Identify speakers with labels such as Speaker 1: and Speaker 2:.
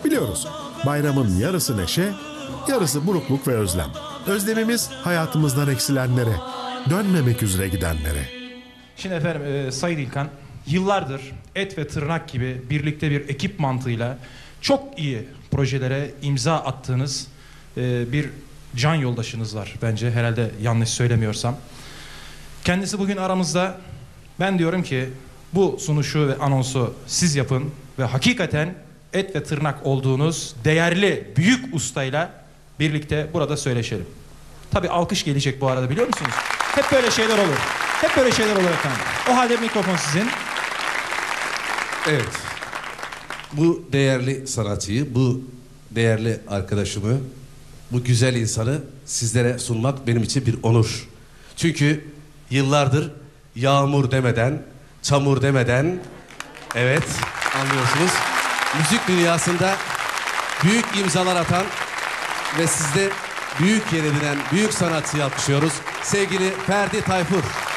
Speaker 1: Biliyoruz, bayramın yarısı neşe, yarısı burukluk ve özlem. Özlemimiz hayatımızdan eksilenlere, dönmemek üzere gidenlere.
Speaker 2: Şimdi efendim Sayın İlkan, yıllardır et ve tırnak gibi birlikte bir ekip mantığıyla çok iyi projelere imza attığınız bir can yoldaşınız var bence, herhalde yanlış söylemiyorsam. Kendisi bugün aramızda. Ben diyorum ki bu sunuşu ve anonsu siz yapın ve hakikaten et ve tırnak olduğunuz değerli büyük ustayla birlikte burada söyleşelim. Tabii alkış gelecek bu arada, biliyor musunuz? Hep böyle şeyler olur. Hep böyle şeyler olur efendim. O halde mikrofon sizin.
Speaker 3: Evet. Bu değerli sanatçıyı, bu değerli arkadaşımı, bu güzel insanı sizlere sunmak benim için bir onur. Çünkü yıllardır yağmur demeden, çamur demeden, evet anlıyorsunuz, müzik dünyasında büyük imzalar atan ve sizde büyük yer edinen büyük sanatçıyı alkışlıyoruz. Sevgili Ferdi Tayfur.